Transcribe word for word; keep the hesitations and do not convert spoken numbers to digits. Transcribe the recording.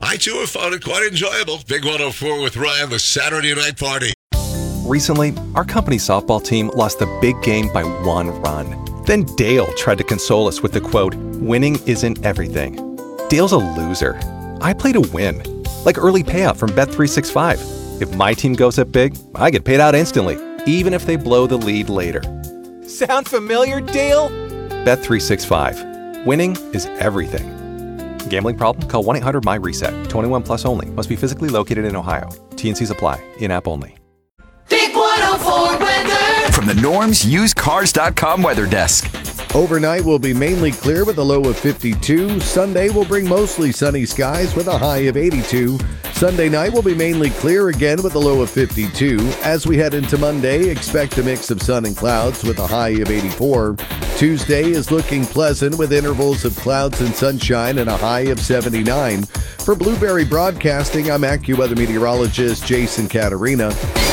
I too have found it quite enjoyable. Big one oh four with Ryan, the Saturday night party. Recently, our company softball team lost the big game by one run. Then Dale tried to console us with the quote, "Winning isn't everything." Dale's a loser. I play to win. Like early payout from Bet three sixty-five. If my team goes up big, I get paid out instantly, even if they blow the lead later. Sound familiar, Dale? Bet three sixty-five. Winning is everything. Gambling problem? Call one eight hundred M Y reset. twenty-one plus only. Must be physically located in Ohio. T and C's apply. In-app only. Big one oh four weather. From the Norm's Used Cars dot com weather desk. Overnight will be mainly clear with a low of fifty-two. Sunday will bring mostly sunny skies with a high of eighty-two. Sunday night will be mainly clear again with a low of fifty-two. As we head into Monday, expect a mix of sun and clouds with a high of eighty-four. Tuesday is looking pleasant with intervals of clouds and sunshine and a high of seventy-nine. For Blueberry Broadcasting, I'm AccuWeather meteorologist Jason Caterina.